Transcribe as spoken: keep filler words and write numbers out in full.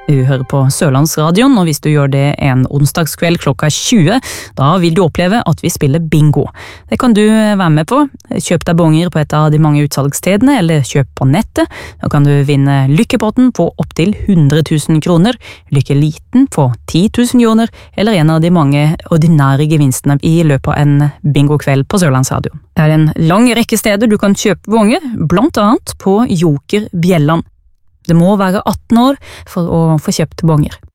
Du hører på Sørlandsradion, og hvis du gjør det en onsdagskveld klokka tjue, da vil du oppleve at vi spiller bingo. Det kan du være med på. Kjøp deg bonger på et av de mange utsalgsstedene, eller kjøp på nettet. Da kan du vinne lykkepotten på opptil hundre tusen kroner, lykkeliten på ti tusen kroner, eller en av de mange ordinære gevinstene i løpet av en bingokveld på Sørlandsradion. Det er en lang rekke steder du kan kjøpe bonger, blant annet på Joker Bjelland. Det må være atten år for å få kjøpt bonger.